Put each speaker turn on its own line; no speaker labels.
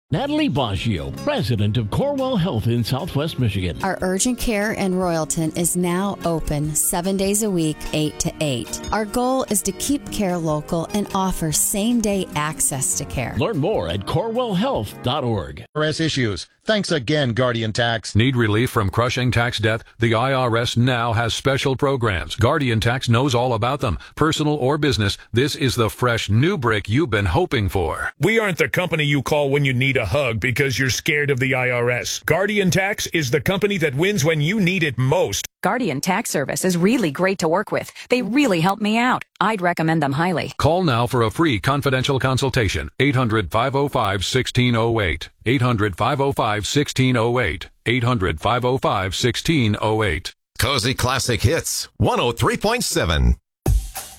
Natalie Baggio, president of Corewell Health in Southwest Michigan.
Our urgent care in Royalton is now open 7 days a week, 8 to 8. Our goal is to keep care local and offer same-day access to care.
Learn more at corewellhealth.org.
IRS issues. Thanks again, Guardian Tax.
Need relief from crushing tax debt? The IRS now has special programs. Guardian Tax knows all about them. Personal or business, this is the fresh new brick you've been hoping for.
We aren't the company you call when you need a hug because you're scared of the IRS. Guardian Tax is the company that wins when you need it most.
Guardian Tax Service is really great to work with. They really help me out. I'd recommend them highly.
Call now for a free confidential consultation. 800-505-1608. 800-505-1608. 800-505-1608.
Cozy Classic Hits 103.7.